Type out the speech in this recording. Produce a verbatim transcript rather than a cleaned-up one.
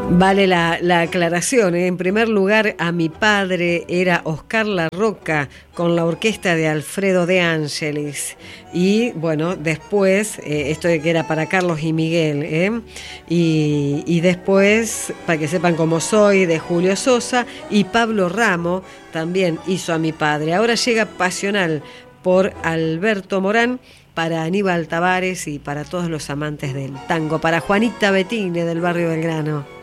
Vale la, la aclaración, ¿eh? En primer lugar, A mi padre era Oscar La Roca con la orquesta de Alfredo De Angelis. Y bueno, después, eh, esto de que era para Carlos y Miguel, ¿eh? y, y después, para que sepan cómo soy, de Julio Sosa, y Pablo Ramo también hizo A mi padre. Ahora llega Pasional por Alberto Morán, para Aníbal Tavares y para todos los amantes del tango, para Juanita Betine del barrio Belgrano.